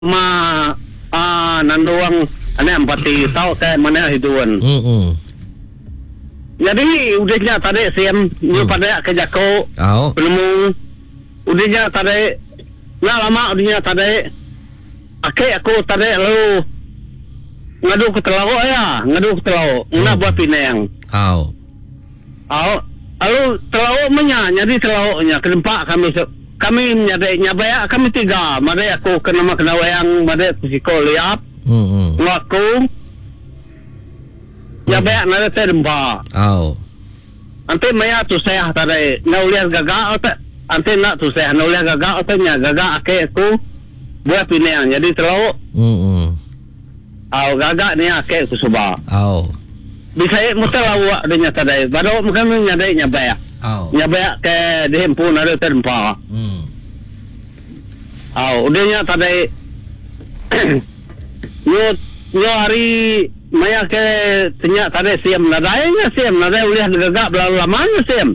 ma nanduang ane empati tau ke mana hiduan. Jadi udahnya tadi siam ni pada ke Jako. Belum udahnya tadi nak lama udahnya tadi. Aku tadi lalu ngadu ke Telau ya, ngadu ke Telau. Nak buat Penang. Lalu Telau jadi Telaunya kedempak kami nyabaya kami 3 mari aku kena wayang mari psikol liap ngaku nyabaya nada terempa ante maya tu saya tadi nauliar gaga otak ante nak tu saya nauliar gaga otaknya gaga ake aku buat Penang jadi Telau gaga ni ake aku subah bisa mutal awak adanya tadi baru kami nyabaya nyabaya ke dihempun ada terempa. Udahnya tadi nyo hari maya ke tanya tadi siam nadainya uliah gagak belalu lamanya siam.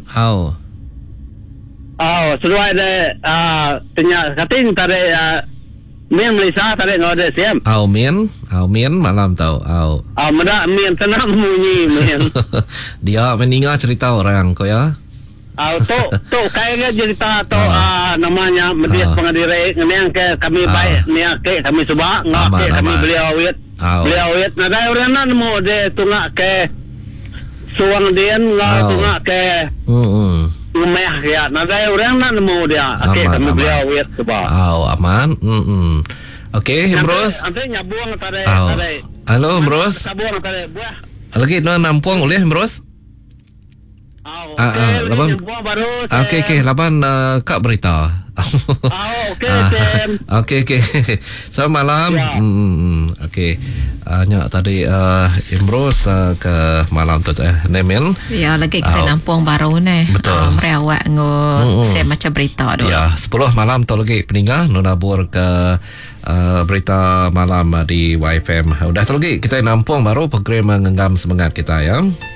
Sesuai de tanya kating tadi Mien Malaysia tadi ngode siam. Mien malam tahu. Meda mien tenang munyi mien. Dia meninggal cerita orang kau ya. Tu kayaknya cerita namanya media pengadiri yang ke kami baik ni ke kami subah ngak ke kami beliau awit nada orang nan mo de tungak ke suang dian ngak tungak ke ngmeh ya nada orang nan mo dia ke kami beliau awit subah aman okey Hemros ante nyabuang tadi halo Hemros sabuang tadi buah lagi no nampung oleh Hemros. Okey, laban kak berita. Okey. Selamat malam. Okey. Nya tadi Imros ke malam tu Nemen. Ya, lagi kita nampung baru ni. Betul. Merawat saya macam berita tu. Ya, 10 malam tu lagi peninggal nabur ke berita malam di YFM. Udah tu lagi kita nampung baru program mengenggam semangat kita ya.